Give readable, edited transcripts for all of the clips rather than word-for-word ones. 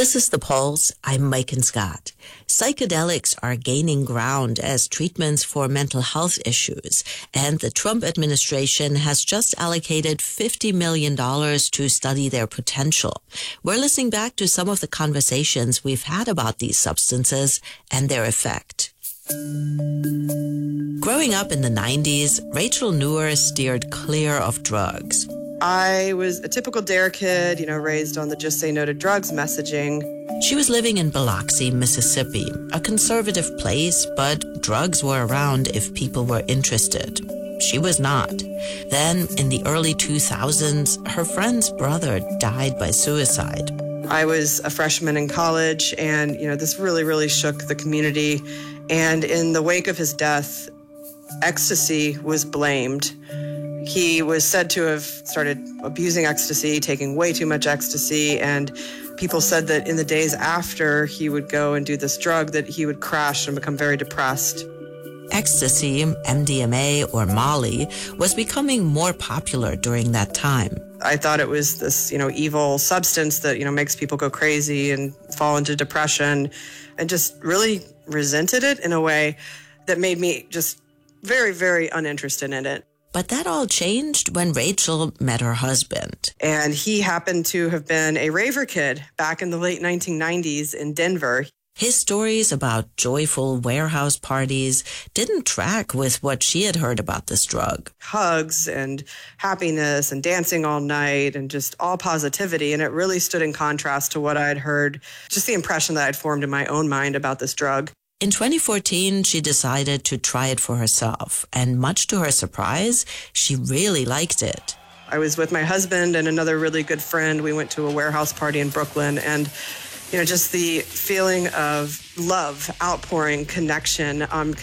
This is The Pulse. I'm Maiken Scott. Psychedelics are gaining ground as treatments for mental health issues, and the Trump administration has just allocated $50 million to study their potential. We're listening back to some of the conversations we've had about these substances and their effect. Growing up in the 90s, Rachel Nuwer steered clear of drugs. I was a typical DARE kid, raised on the just say no to drugs messaging. She was living in Biloxi, Mississippi, a conservative place, but drugs were around if people were interested. She was not. Then, in the early 2000s, her friend's brother died by suicide. I was a freshman in college, and, this really, really shook the community. And in the wake of his death, ecstasy was blamed. He was said to have started abusing ecstasy, taking way too much ecstasy, and people said that in the days after he would go and do this drug that he would crash and become very depressed. Ecstasy, MDMA, or Molly, was becoming more popular during that time. I thought it was this, evil substance that, makes people go crazy and fall into depression, and just really resented it in a way that made me just very, very uninterested in it. But that all changed when Rachel met her husband. And he happened to have been a raver kid back in the late 1990s in Denver. His stories about joyful warehouse parties didn't track with what she had heard about this drug. Hugs and happiness and dancing all night and just all positivity. And it really stood in contrast to what I'd heard, just the impression that I'd formed in my own mind about this drug. In 2014, she decided to try it for herself, and much to her surprise, she really liked it. I was with my husband and another really good friend. We went to a warehouse party in Brooklyn, and just the feeling of love, outpouring, connection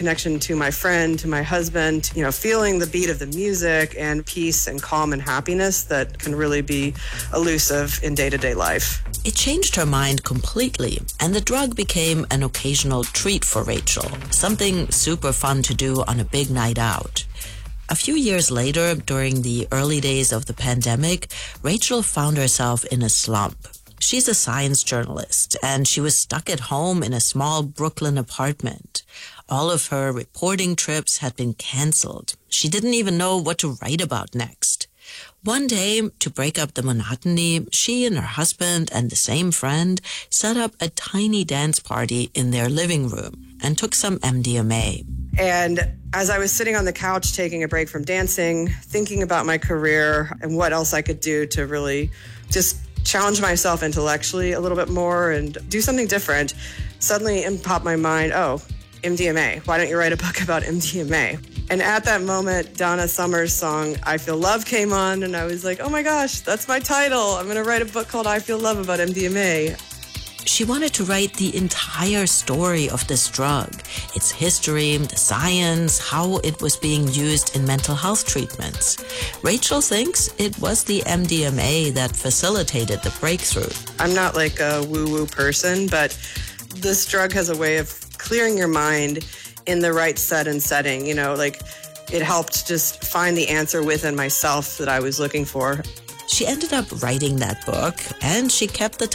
to my friend, to my husband, feeling the beat of the music and peace and calm and happiness that can really be elusive in day-to-day life. It changed her mind completely, and the drug became an occasional treat for Rachel, something super fun to do on a big night out. A few years later, during the early days of the pandemic, Rachel found herself in a slump. She's a science journalist, and she was stuck at home in a small Brooklyn apartment. All of her reporting trips had been canceled. She didn't even know what to write about next. One day, to break up the monotony, she and her husband and the same friend set up a tiny dance party in their living room and took some MDMA. And as I was sitting on the couch taking a break from dancing, thinking about my career and what else I could do to really just challenge myself intellectually a little bit more and do something different, suddenly in popped my mind, MDMA. Why don't you write a book about MDMA? And at that moment, Donna Summer's song, I Feel Love, came on, and I was like, oh my gosh, that's my title. I'm going to write a book called I Feel Love about MDMA. She wanted to write the entire story of this drug, its history, the science, how it was being used in mental health treatments. Rachel thinks it was the MDMA that facilitated the breakthrough. I'm not like a woo-woo person, but this drug has a way of clearing your mind in the right set and setting. It helped just find the answer within myself that I was looking for. She ended up writing that book, and she kept the